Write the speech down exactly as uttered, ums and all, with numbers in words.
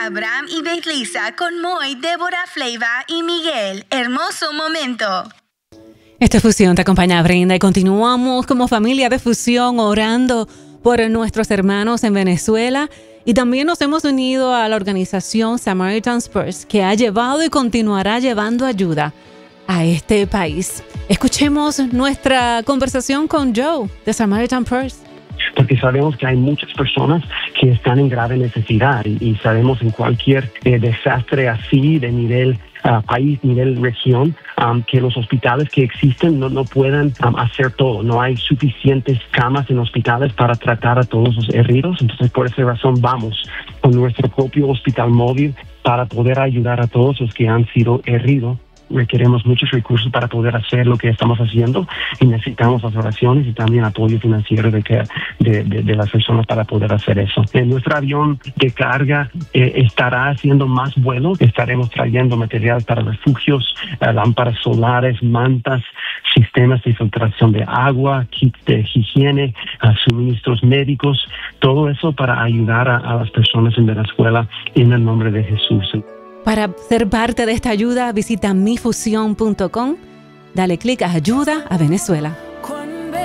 Abraham y Beatriza con Moy, Débora, Fleiva y Miguel. Hermoso momento. Esta Fusión te acompaña, Brenda, y continuamos como familia de Fusión orando por nuestros hermanos en Venezuela, y también nos hemos unido a la organización Samaritan's Purse, que ha llevado y continuará llevando ayuda a este país. Escuchemos nuestra conversación con Joe de Samaritan's Purse. Porque sabemos que hay muchas personas que están en grave necesidad y, y sabemos en cualquier eh, desastre así de nivel uh, país, nivel región, um, que los hospitales que existen no, no puedan um, hacer todo. No hay suficientes camas en hospitales para tratar a todos los heridos. Entonces, por esa razón vamos con nuestro propio hospital móvil para poder ayudar a todos los que han sido heridos. Requeremos muchos recursos para poder hacer lo que estamos haciendo y necesitamos las oraciones y también apoyo financiero de, que, de, de, de las personas para poder hacer eso. En nuestro avión de carga eh, estará haciendo más vuelos. Estaremos trayendo material para refugios, eh, lámparas solares, mantas, sistemas de filtración de agua, kits de higiene, uh, suministros médicos, todo eso para ayudar a, a las personas en Venezuela en el nombre de Jesús. Para ser parte de esta ayuda, visita mi fusión punto com. Dale clic a Ayuda a Venezuela.